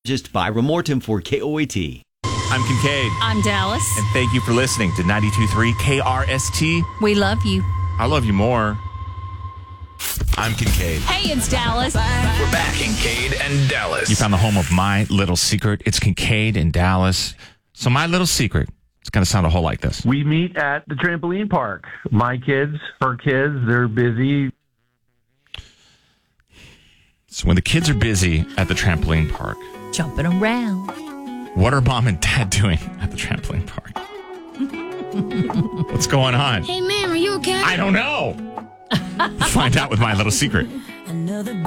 Just by Remortem for KOAT. I'm Kincaid. I'm Dallas. And thank you for listening to 92.3 KRST. We love you. I love you more. I'm Kincaid. Hey, it's Dallas. We're back, Kincaid and Dallas. You found the home of My Little Secret. It's Kincaid and Dallas. So My Little Secret, it's going to sound a whole like this. We meet at the trampoline park. My kids, her kids, they're busy. So when the kids are busy at the trampoline park, Jumping around. what are mom and dad doing at the trampoline park? What's going on? Hey, ma'am, are you okay? I don't know. Find out with My Little Secret.